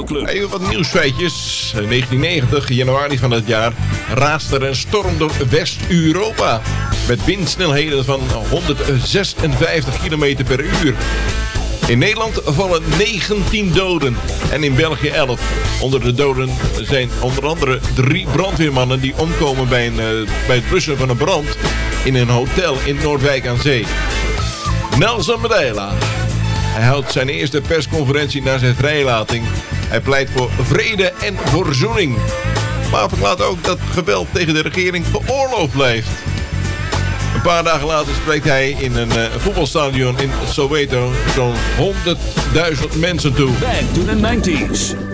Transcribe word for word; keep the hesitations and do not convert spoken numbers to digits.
Club. Even wat nieuwsfeitjes. negentien negentig, januari van het jaar, raasde er een storm door West-Europa. Met windsnelheden van honderdzesenvijftig kilometer per uur. In Nederland vallen negentien doden en in België elf. Onder de doden zijn onder andere drie brandweermannen die omkomen bij, een, uh, bij het blussen van een brand in een hotel in Noordwijk aan Zee. Nelson Mandela. Hij houdt zijn eerste persconferentie na zijn vrijlating. Hij pleit voor vrede en verzoening. Maar verklaart ook dat geweld tegen de regering geoorloofd blijft. Een paar dagen later spreekt hij in een uh, voetbalstadion in Soweto zo'n honderdduizend mensen toe. Back to the nineties.